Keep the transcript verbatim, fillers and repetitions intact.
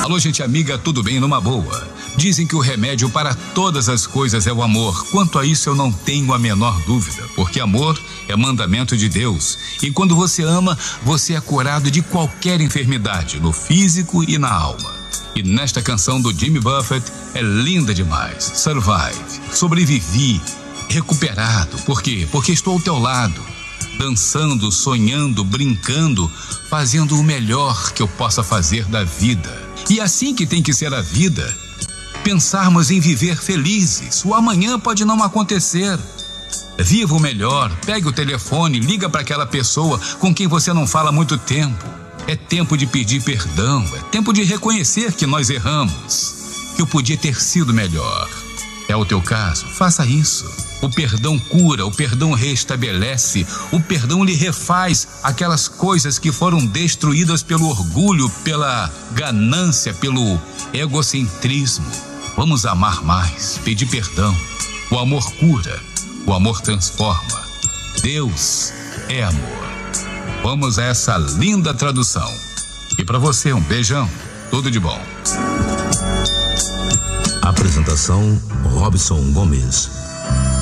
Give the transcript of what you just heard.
Alô, gente amiga, tudo bem? Numa boa. Dizem que o remédio para todas as coisas é o amor. Quanto a isso eu não tenho a menor dúvida, porque amor é mandamento de Deus. E quando você ama, você é curado de qualquer enfermidade, no físico e na alma. E nesta canção do Jimmy Buffett é linda demais. Survive. Sobrevivi. Recuperado. Por quê? Porque estou ao teu lado. Dançando, sonhando, brincando, fazendo o melhor que eu possa fazer da vida. E assim que tem que ser a vida. Pensarmos em viver felizes. O amanhã pode não acontecer. Viva o melhor. Pegue o telefone, liga para aquela pessoa com quem você não fala há muito tempo. É tempo de pedir perdão. É tempo de reconhecer que nós erramos. Que eu podia ter sido melhor. É o teu caso? Faça isso. O perdão cura, o perdão restabelece, o perdão lhe refaz aquelas coisas que foram destruídas pelo orgulho, pela ganância, pelo egocentrismo. Vamos amar mais, pedir perdão. O amor cura, o amor transforma. Deus é amor. Vamos a essa linda tradução. E para você, um beijão, tudo de bom. Apresentação: Robson Gomes.